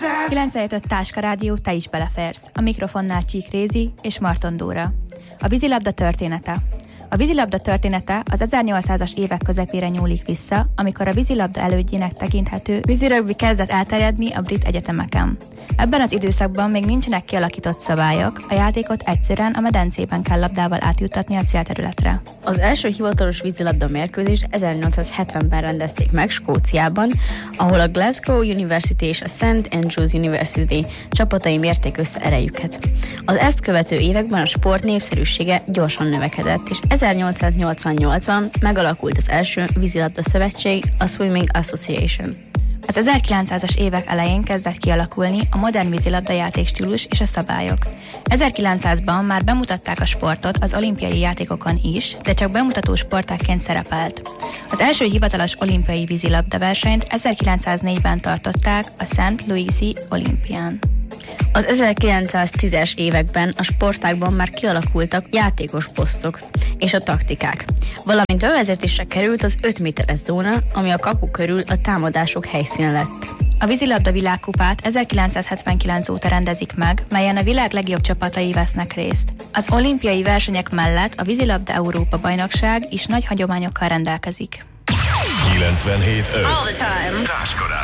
915 Táska Rádió, te is beleférsz. A mikrofonnál Csík Rézi és Marton Dóra. A vízilabda története. A vízilabda története az 1800-as évek közepére nyúlik vissza, amikor a vízilabda elődjének tekinthető vízirögbi kezdett elterjedni a brit egyetemeken. Ebben az időszakban még nincsenek kialakított szabályok, a játékot egyszerűen a medencében kell labdával átjuttatni a célterületre. Az első hivatalos vízilabda mérkőzést 1870-ben rendezték meg Skóciában, ahol a Glasgow University és a St. Andrews University csapatai mérték össze erejüket. Az ezt követő években a sport népszerűsége gyorsan növekedett, és 1888-ban megalakult az első vízilabda szövetség, a Swimming Association. Az 1900-as évek elején kezdett kialakulni a modern vízilabda játékstílus és a szabályok. 1900-ban már bemutatták a sportot az olimpiai játékokon is, de csak bemutató sportágként szerepelt. Az első hivatalos olimpiai vízilabda versenyt 1904-ben tartották a St. Louis-i olimpián. Az 1910-es években a sportágban már kialakultak játékos posztok és a taktikák, valamint bevezetésre került az 5 méteres zóna, ami a kapu körül a támadások helyszíne lett. A vízilabda világkupát 1979 óta rendezik meg, melyen a világ legjobb csapatai vesznek részt. Az olimpiai versenyek mellett a vízilabda Európa bajnokság is nagy hagyományokkal rendelkezik. 97.5 All the time.